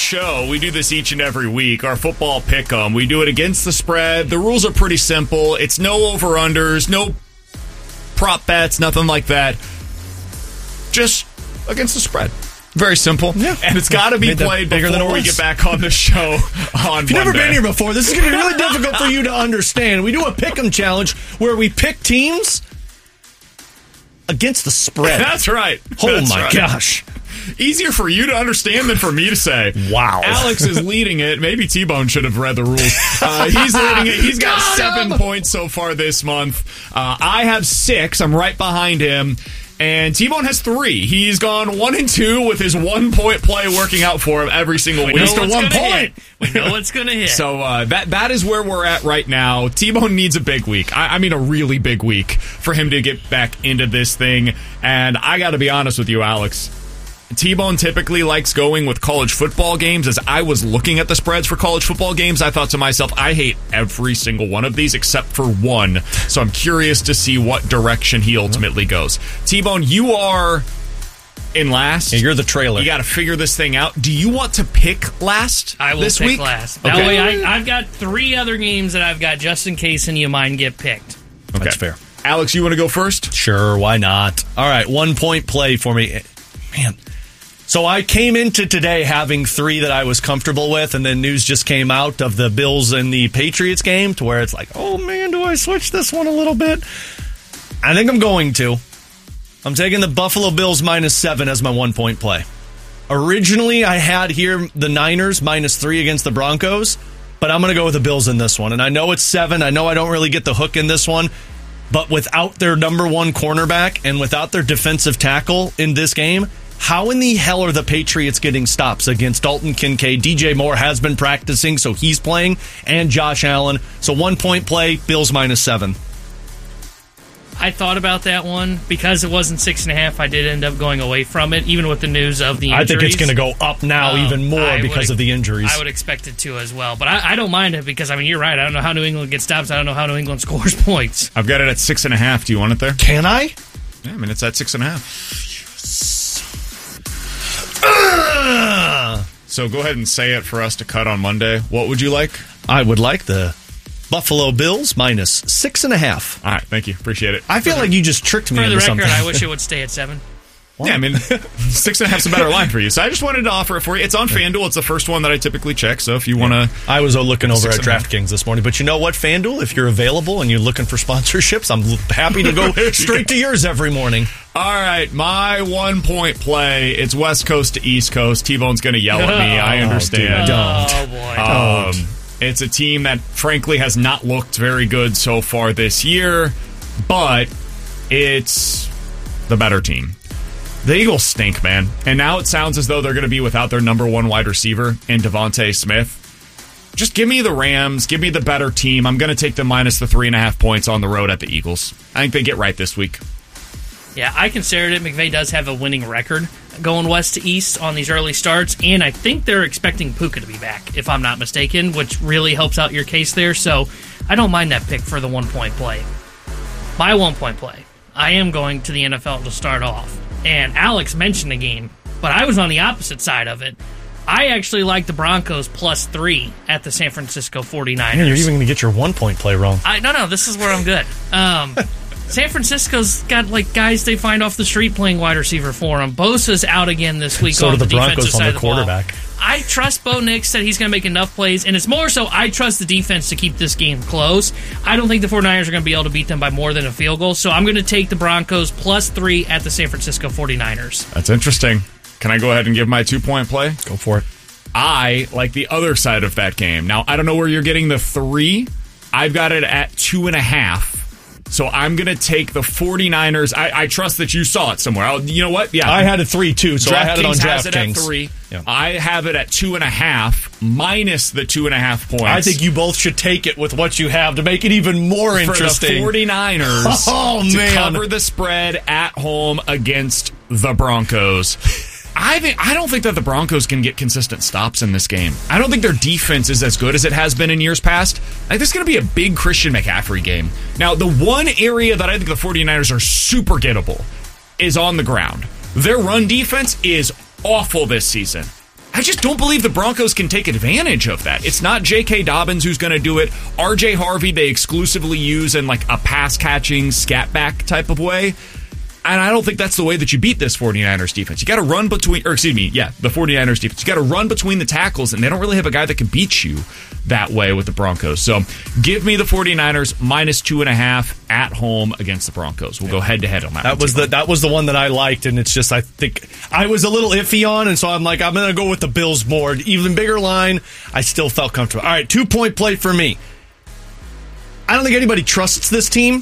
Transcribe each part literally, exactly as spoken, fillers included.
show, we do this each and every week, our football pick-em. We do it against the spread. The rules are pretty simple. It's no over-unders, no prop bets, nothing like that. Just against the spread. Very simple. Yeah. And it's got to be played before than we get back on the show on If you've never been here before, this is going to be really difficult for you to understand. We do a pick-em challenge where we pick teams against the spread. That's right. Oh, That's my right. gosh. Easier for you to understand than for me to say. Wow. Alex is leading it. Maybe T-Bone should have read the rules. Uh, he's leading it. He's got, got seven him. points so far this month. Uh, I have six. I'm right behind him. And T-Bone has three. He's gone one and two with his one-point play working out for him every single we week. Know what's one point. Hit. We know what's going to hit. So uh, that that is where we're at right now. T-Bone needs a big week. I, I mean a really big week for him to get back into this thing. And I got to be honest with you, Alex. T-Bone typically likes going with college football games. As I was looking at the spreads for college football games, I thought to myself, I hate every single one of these except for one. So I'm curious to see what direction he ultimately goes. T-Bone, you are in last. Yeah, you're the trailer. You got to figure this thing out. Do you want to pick last I will this pick week? last. That okay. way, I, I've got three other games that I've got just in case any of mine get picked. Okay. That's fair. Alex, you want to go first? Sure, why not? All right, one-point play for me. Man. So I came into today having three that I was comfortable with, and then news just came out of the Bills and the Patriots game to where it's like, oh, man, do I switch this one a little bit? I think I'm going to. I'm taking the Buffalo Bills minus seven as my one-point play. Originally, I had here the Niners minus three against the Broncos, but I'm going to go with the Bills in this one. And I know it's seven. I know I don't really get the hook in this one, but without their number one cornerback and without their defensive tackle in this game, how in the hell are the Patriots getting stops against Dalton Kincaid? D J Moore has been practicing, so he's playing, and Josh Allen. So one-point play, Bills minus seven. I thought about that one. Because it wasn't six and a half, I did end up going away from it, even with the news of the injuries. I think it's going to go up now um, even more I because would, of the injuries. I would expect it to as well. But I, I don't mind it because, I mean, you're right. I don't know how New England gets stops. I don't know how New England scores points. I've got it at six and a half. Do you want it there? Can I? Yeah, I mean, it's at six and a half. So go ahead and say it for us to cut on Monday. What would you like? I would like the Buffalo Bills minus six and a half. All right, thank you. Appreciate it. I feel like you just tricked me for into the record, something. I wish it would stay at seven. What? Yeah, I mean, six and a half's a better line for you. So I just wanted to offer it for you. It's on FanDuel. It's the first one that I typically check. So if you want to... I was looking over at DraftKings this morning. But you know what, FanDuel? If you're available and you're looking for sponsorships, I'm happy to go straight to yours every morning. All right, my one-point play. It's West Coast to East Coast. T-Bone's going to yell at me. I understand. Oh, dude, don't. Oh, boy. Um, don't. It's a team that, frankly, has not looked very good so far this year. But it's the better team. The Eagles stink, man. And now it sounds as though they're going to be without their number one wide receiver in Devontae Smith. Just give me the Rams. Give me the better team. I'm going to take the minus the three and a half points on the road at the Eagles. I think they get right this week. Yeah, I considered it. McVay does have a winning record going west to east on these early starts, and I think they're expecting Puka to be back, if I'm not mistaken, which really helps out your case there. So I don't mind that pick for the one-point play. My one-point play, I am going to the N F L to start off. And Alex mentioned the game, but I was on the opposite side of it. I actually like the Broncos plus three at the San Francisco forty-niners. Man, you're even going to get your one-point play wrong. I No, no, this is where I'm good. Um, San Francisco's got like guys they find off the street playing wide receiver for them. Bosa's out again this week so on do the, the Broncos defensive on side their of the ball. quarterback. I trust Bo Nix that he's going to make enough plays, and it's more so I trust the defense to keep this game close. I don't think the forty-niners are going to be able to beat them by more than a field goal, so I'm going to take the Broncos plus three at the San Francisco forty-niners. That's interesting. Can I go ahead and give my two-point play? Go for it. I like the other side of that game. Now, I don't know where you're getting the three. I've got it at two and a half. So I'm going to take the forty-niners. I, I trust that you saw it somewhere. I'll, you know what? Yeah. I had a three, too, so I had it on DraftKings. has it at three. Yeah. I have it at two and a half, minus the two and a half points. I think you both should take it with what you have to make it even more interesting. For the forty-niners oh, to man. cover the spread at home against the Broncos. I think I don't think that the Broncos can get consistent stops in this game. I don't think their defense is as good as it has been in years past. I think this is going to be a big Christian McCaffrey game. Now, the one area that I think the forty-niners are super gettable is on the ground. Their run defense is awful this season. I I just don't believe the Broncos can take advantage of that. It's not J K. Dobbins who's going to do it. R J. Harvey, they exclusively use in like a pass-catching, scat-back type of way. And I don't think that's the way that you beat this 49ers defense. You got to run between, or excuse me, yeah, the 49ers defense. You got to run between the tackles, and they don't really have a guy that can beat you that way with the Broncos. So give me the 49ers minus two and a half at home against the Broncos. We'll go head to head on that. That was the that was the one that I liked, and it's just I think I was a little iffy on, and so I'm like I'm going to go with the Bills more. Even bigger line. I still felt comfortable. All right, two point play for me. I don't think anybody trusts this team.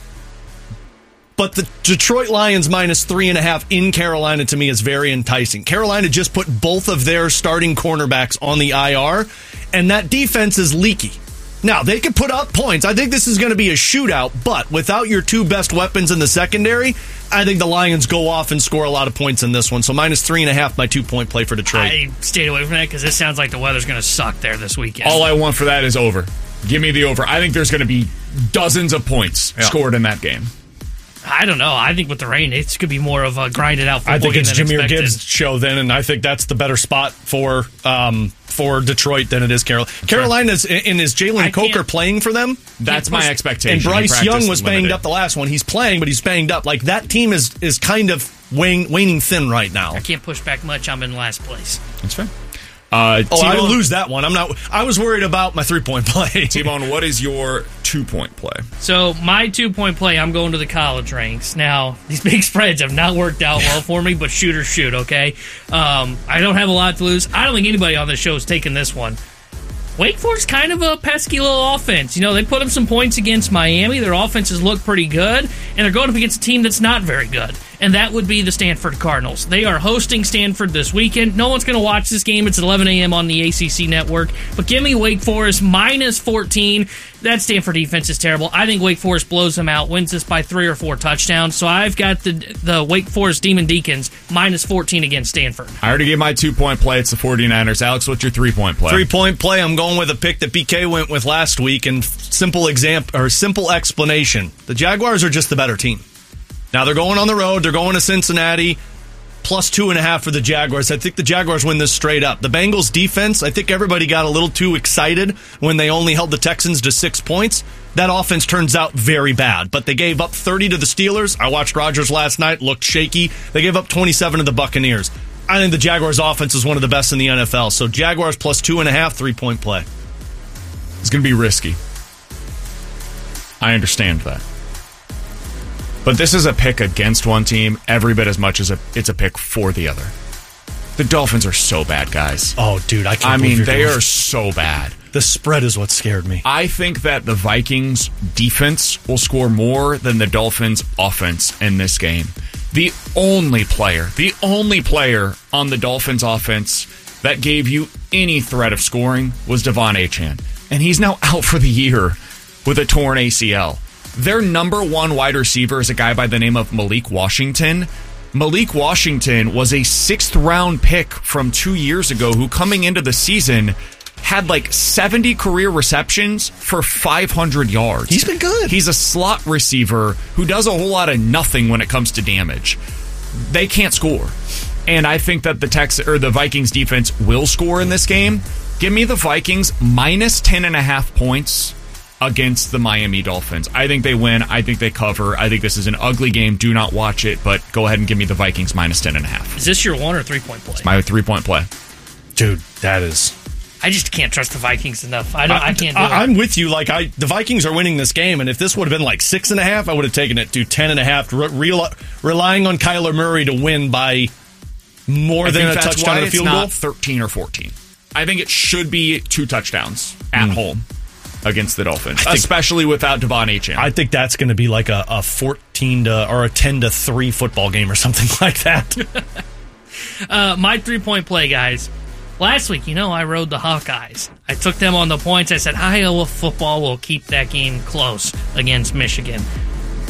But the Detroit Lions minus three and a half in Carolina to me is very enticing. Carolina just put both of their starting cornerbacks on the I R, and that defense is leaky. Now, they could put up points. I think this is going to be a shootout, but without your two best weapons in the secondary, I think the Lions go off and score a lot of points in this one. So minus three and a half, my two-point play for Detroit. I stayed away from that because it sounds like the weather's going to suck there this weekend. All I want for that is over. Give me the over. I think there's going to be dozens of points yeah. scored in that game. I don't know. I think with the rain, it's going to be more of a grinded out football I think game it's than Jahmyr expected. Gibbs' show then, and I think that's the better spot for um, for Detroit than it is Carolina. Carolina's in is Jalen Coker playing for them? That's my expectation. And Bryce Young was banged limited. up the last one. He's playing, but he's banged up. Like that team is is kind of wane, waning thin right now. I can't push back much. I'm in last place. That's fair. Uh, oh, I lose that one. I'm not. I was worried about my three-point play. T-Bone, what is your two-point play? So my two-point play, I'm going to the college ranks. Now, these big spreads have not worked out well for me, but shoot or shoot, okay? Um, I don't have a lot to lose. I don't think anybody on this show is taking this one. Wake Forest kind of a pesky little offense. You know, they put up some points against Miami. Their offenses look pretty good, and they're going up against a team that's not very good, and that would be the Stanford Cardinals. They are hosting Stanford this weekend. No one's going to watch this game. It's at eleven a.m. on the A C C network, but give me Wake Forest minus fourteen. That Stanford defense is terrible. I think Wake Forest blows them out, wins this by three or four touchdowns, so I've got the the Wake Forest Demon Deacons minus fourteen against Stanford. I already gave my two-point play. It's the 49ers. Alex, what's your three-point play? Three-point play, I'm going with a pick that B K went with last week, and simple example or simple explanation. The Jaguars are just the better team. Now they're going on the road. They're going to Cincinnati. Plus two and a half for the Jaguars. I think the Jaguars win this straight up. The Bengals defense, I think everybody got a little too excited when they only held the Texans to six points. That offense turns out very bad, but they gave up thirty to the Steelers. I watched Rodgers last night, looked shaky. They gave up twenty-seven to the Buccaneers. I think the Jaguars offense is one of the best in the N F L. So Jaguars plus two and a half, three-point play. It's going to be risky. I understand that. But this is a pick against one team every bit as much as a, it's a pick for the other. The Dolphins are so bad, guys. Oh, dude, I can't I believe mean, you're they doing are so bad. The spread is what scared me. I think that the Vikings defense will score more than the Dolphins offense in this game. The only player, the only player on the Dolphins offense that gave you any threat of scoring was Devon Achane. And he's now out for the year with a torn A C L. Their number one wide receiver is a guy by the name of Malik Washington. Malik Washington was a sixth round pick from two years ago who coming into the season had like seventy career receptions for five hundred yards. He's been good. He's a slot receiver who does a whole lot of nothing when it comes to damage. They can't score. And I think that the Tex or the Vikings defense will score in this game. Give me the Vikings minus ten and a half points against the Miami Dolphins. I think they win. I think they cover. I think this is an ugly game. Do not watch it, but go ahead and give me the Vikings minus ten and a half. Is this your one or three-point play? It's my three-point play. Dude, that is... I just can't trust the Vikings enough. I don't. I, I can't do I, it. I'm with you. Like I, the Vikings are winning this game, and if this would have been like six and a half, I would have taken it to ten and a half. Re- re- relying on Kyler Murray to win by more I than a that's touchdown why or a field it's goal. Not thirteen or fourteen. I think it should be two touchdowns at mm. home against the Dolphins, think, especially without Devon Achane. I think that's going to be like a, a fourteen to or a ten to three football game or something like that. uh, my three point play, guys. Last week, you know, I rode the Hawkeyes. I took them on the points. I said Iowa football will keep that game close against Michigan.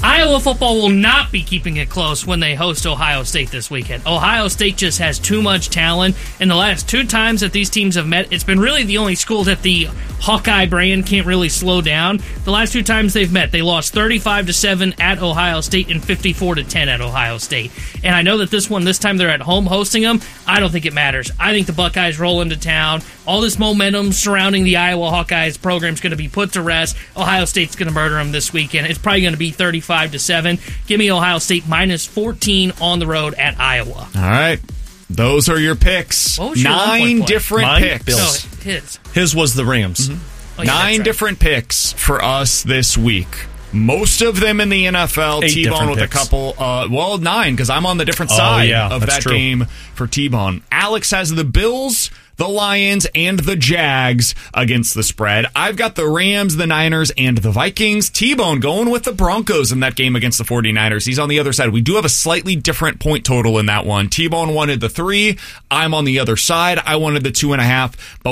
Iowa football will not be keeping it close when they host Ohio State this weekend. Ohio State just has too much talent. And the last two times that these teams have met, it's been really the only school that the Hawkeye brand can't really slow down. The last two times they've met, they lost thirty-five to seven at Ohio State and fifty-four to ten at Ohio State. And I know that this one, this time they're at home hosting them. I don't think it matters. I think the Buckeyes roll into town. All this momentum surrounding the Iowa Hawkeyes program is going to be put to rest. Ohio State's going to murder them this weekend. It's probably going to be thirty-five to seven. Give me Ohio State minus fourteen on the road at Iowa. All right. Those are your picks. What was your Nine play? different Mine? picks. Bills. No, his. His was the Rams. Oh, yeah, Nine that's right. different picks for us this week. Most of them in the N F L. Eight T-Bone different with picks. a couple. Uh, well, nine, because I'm on the different Oh, side yeah, of that's that true. game for T-Bone. Alex has the Bills, the Lions, and the Jags against the spread. I've got the Rams, the Niners, and the Vikings. T-Bone going with the Broncos in that game against the 49ers. He's on the other side. We do have a slightly different point total in that one. T-Bone wanted the three. I'm on the other side. I wanted the two and a half. But